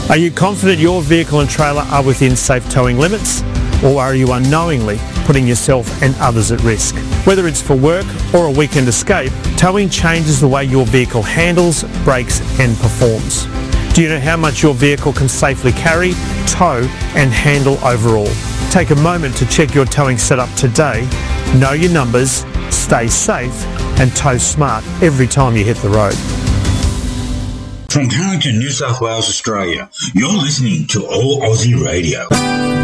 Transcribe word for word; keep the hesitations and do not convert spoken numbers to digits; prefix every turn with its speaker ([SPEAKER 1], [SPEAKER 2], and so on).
[SPEAKER 1] Are you confident your vehicle and trailer are within safe towing limits? Or are you unknowingly putting yourself and others at risk? Whether it's for work or a weekend escape, towing changes the way your vehicle handles, brakes and performs. Do you know how much your vehicle can safely carry, tow and handle overall? Take a moment to check your towing setup today, know your numbers, stay safe and tow smart every time you hit the road.
[SPEAKER 2] From Carrington, New South Wales, Australia, you're listening to All Aussie Radio.